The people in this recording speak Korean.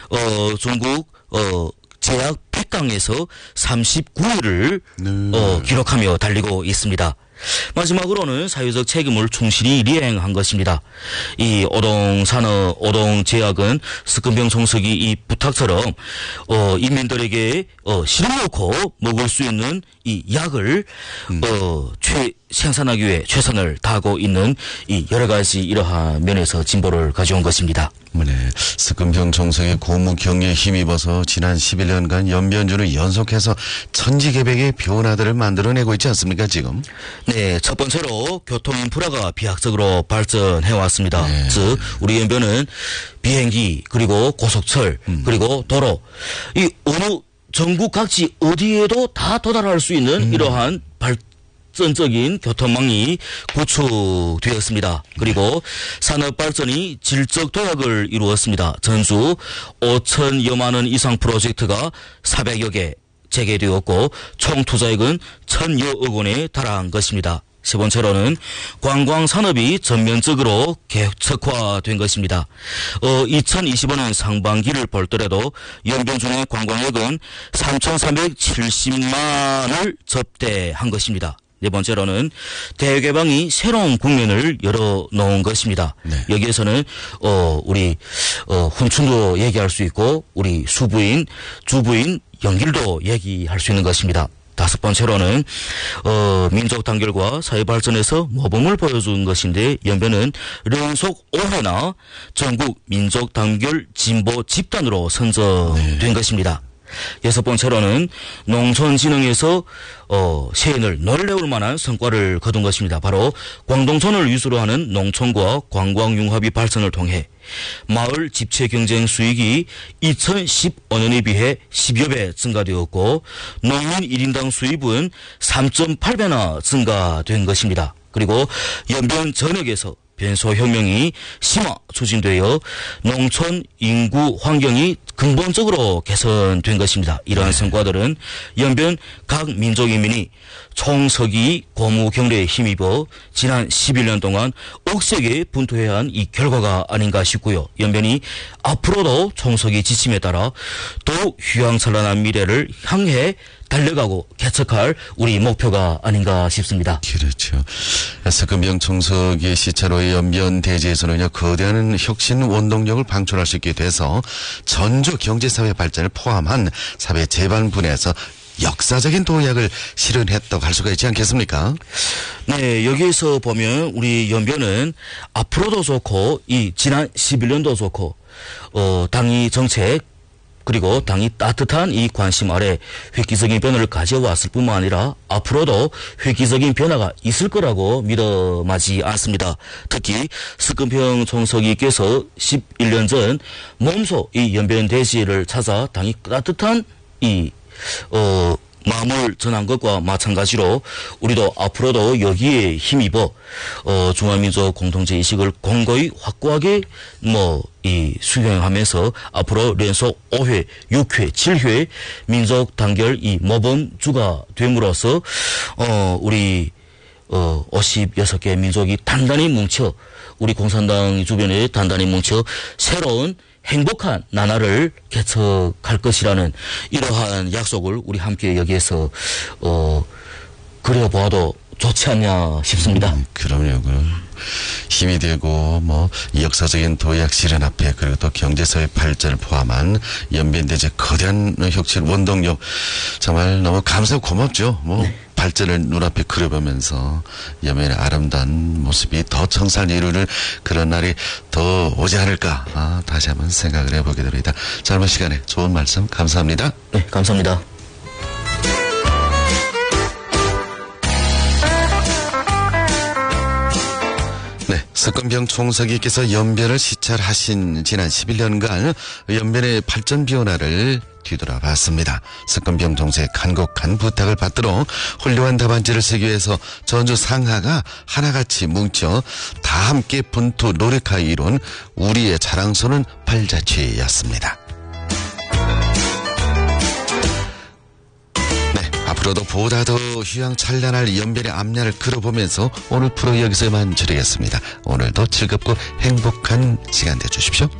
전국 제약 100강에서 39위를 기록하며 달리고 있습니다. 마지막으로는 사회적 책임을 충실히 이행한 것입니다. 이 오동제약은 스근병 종석이 이 부탁처럼 인민들에게 실험 놓고 먹을 수 있는 이 약을 생산하기 위해 최선을 다하고 있는 이 여러 가지 이러한 면에서 진보를 가져온 것입니다. 네, 스근병 종석의 고무 경리에 힘입어서 지난 11년간 연변주는 연속해서 천지개벽의 변화들을 만들어내고 있지 않습니까 지금? 네, 첫 번째로 교통 인프라가 비약적으로 발전해 왔습니다. 네. 즉 우리 연변은 비행기 그리고 고속철 그리고 도로 이 어느 전국 각지 어디에도 다 도달할 수 있는 이러한 발전적인 교통망이 구축되었습니다. 그리고 산업 발전이 질적 도약을 이루었습니다. 전주 5천여만 원 이상 프로젝트가 400여 개 재개되었고 총 투자액은 1,000여억 원에 달한 것입니다. 세 번째로는 관광 산업이 전면적으로 개척화된 것입니다. 2025년 상반기를 볼더라도 연변중의 관광액은 3,370만을 접대한 것입니다. 네 번째로는 대개방이 새로운 국면을 열어놓은 것입니다. 네. 여기에서는 우리 훈춘도 얘기할 수 있고 우리 주부인 연길도 얘기할 수 있는 것입니다. 다섯 번째로는 민족 단결과 사회 발전에서 모범을 보여준 것인데 연변은 연속 5회나 전국 민족 단결 진보 집단으로 선정된 것입니다. 여섯 번째로는 농촌진흥에서 세인을 놀래울 만한 성과를 거둔 것입니다. 바로 광동촌을 위주로 하는 농촌과 관광융합이 발전을 통해 마을 집체 경쟁 수익이 2015년에 비해 10여 배 증가되었고 농민 1인당 수입은 3.8배나 증가된 것입니다. 그리고 연변 전역에서 변소혁명이 심화 추진되어 농촌 인구 환경이 근본적으로 개선된 것입니다. 이러한 성과들은 연변 각 민족인민이 총서기 고무 경례에 힘입어 지난 11년 동안 억세게 분투해야 한 이 결과가 아닌가 싶고요. 연변이 앞으로도 총서기 지침에 따라 더욱 휘황찬란한 미래를 향해 달려가고 개척할 우리 목표가 아닌가 싶습니다. 그렇죠. 스근병 종석의 시차로의 연변 대지에서는요 거대한 혁신 원동력을 방출할 수 있게 돼서 전주 경제사회 발전을 포함한 사회 재반 분야에서 역사적인 도약을 실현했다고 할 수가 있지 않겠습니까? 네, 여기에서 보면 우리 연변은 앞으로도 좋고 이 지난 11년도 좋고 당의 정책 그리고 당이 따뜻한 이 관심 아래 획기적인 변화를 가져왔을 뿐만 아니라 앞으로도 획기적인 변화가 있을 거라고 믿어마지 않습니다. 특히 스근병 종석이께서 11년 전 몸소 이 연변 대지를 찾아 당이 따뜻한 이 마음을 전한 것과 마찬가지로 우리도 앞으로도 여기에 힘입어 중화민족 공동체 의식을 공고히 확고하게 수행하면서 앞으로 연속 5회, 6회, 7회 민족 단결 이 모범주가 됨으로써 우리 56개 민족이 단단히 뭉쳐 우리 공산당 주변에 단단히 뭉쳐 새로운 행복한 나라를 개척할 것이라는 이러한 약속을 우리 함께 여기에서 그려보아도 좋지 않냐 싶습니다. 그럼요. 힘이 되고 역사적인 도약 실현 앞에 그리고 또 경제사회 발전을 포함한 연변대제 거대한 혁신 원동력 정말 너무 감사하고 고맙죠. 네. 발전을 눈앞에 그려보면서 연변의 아름다운 모습이 더 청산을 이루는 그런 날이 더 오지 않을까 다시 한번 생각을 해보게 됩니다. 짧은 시간에 좋은 말씀 감사합니다. 네, 감사합니다. 네, 스근병 총서기께서 연변을 시찰하신 지난 11년간 연변의 발전 변화를 뒤돌아봤습니다. 스근병 총서의 간곡한 부탁을 받들어 훌륭한 답안지를 쓰기 위해서 전주 상하가 하나같이 뭉쳐 다 함께 분투 노력하여 이룬 우리의 자랑스러운 발자취였습니다. 앞으로도 보다 더 휘황찬란할 연변의 앞날을 그려보면서 오늘 프로 여기서 마치겠습니다. 오늘도 즐겁고 행복한 시간 되주십시오.